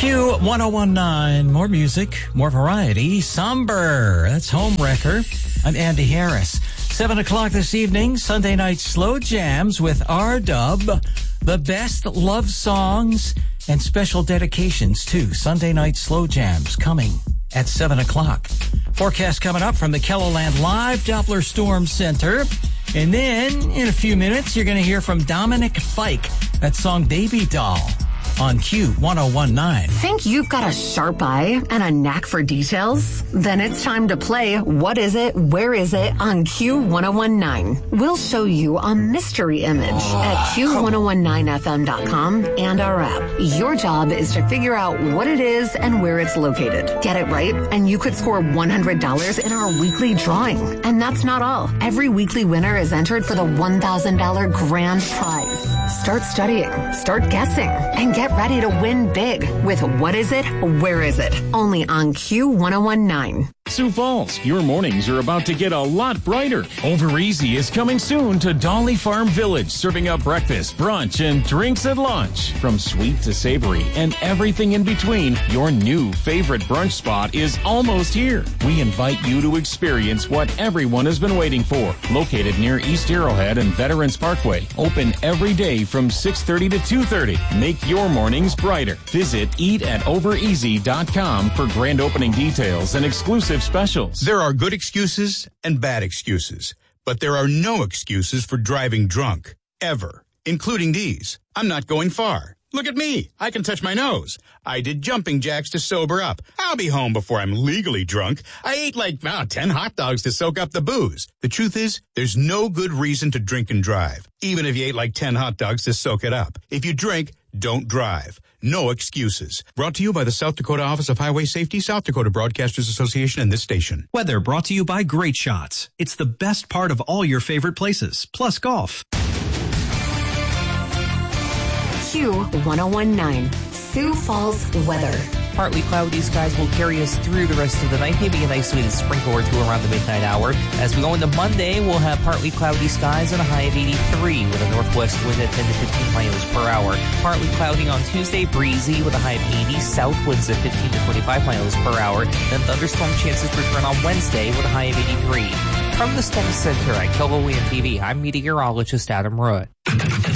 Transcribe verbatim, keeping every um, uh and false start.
Q one oh one point nine, more music, more variety. Somber, that's Homewrecker. I'm Andy Harris. Seven o'clock this evening, Sunday night slow jams with R-Dub. The best love songs and special dedications too. Sunday night slow jams coming at seven o'clock. Forecast coming up from the KELOLAND Live Doppler Storm Center. And then in a few minutes, you're going to hear from Dominic Fike. That song Baby Doll on Q one oh one point nine. Think you've got a sharp eye and a knack for details? Then it's time to play What Is It, Where Is It on Q one oh one point nine. We'll show you a mystery image at Q one oh one nine F M dot com and our app. Your job is to figure out what it is and where it's located. Get it right, and you could score one hundred dollars in our weekly drawing. And that's not all. Every weekly winner is entered for the one thousand dollars grand prize. Start studying, start guessing, and get ready to win big with What Is It, Where Is It? Only on Q one oh one point nine. Sioux Falls, your mornings are about to get a lot brighter. Over Easy is coming soon to Dolly Farm Village, serving up breakfast, brunch, and drinks at lunch. From sweet to savory and everything in between, your new favorite brunch spot is almost here. We invite you to experience what everyone has been waiting for. Located near East Arrowhead and Veterans Parkway, open every day from six thirty to two thirty. Make your mornings brighter. Visit eat at over easy dot com for grand opening details and exclusive specials. There are good excuses and bad excuses, but there are no excuses for driving drunk, ever, including these. I'm not going far. Look at me. I can touch my nose. I did jumping jacks to sober up. I'll be home before I'm legally drunk. I ate like oh, ten hot dogs to soak up the booze. The truth is, there's no good reason to drink and drive, even if you ate like ten hot dogs to soak it up. If you drink, don't drive. No excuses. Brought to you by the South Dakota Office of Highway Safety, South Dakota Broadcasters Association, and this station. Weather brought to you by Great Shots. It's the best part of all your favorite places, plus golf. Q one oh one point nine. Sioux Falls weather. Partly cloudy skies will carry us through the rest of the night. Maybe a isolated sprinkle or two around the midnight hour. As we go into Monday, we'll have partly cloudy skies and a high of eighty-three with a northwest wind at ten to fifteen miles per hour. Partly cloudy on Tuesday, breezy with a high of eighty, south winds at fifteen to twenty-five miles per hour. Then thunderstorm chances return on Wednesday with a high of eighty-three. From the Study Center at KELOLAND T V, I'm meteorologist Adam Root.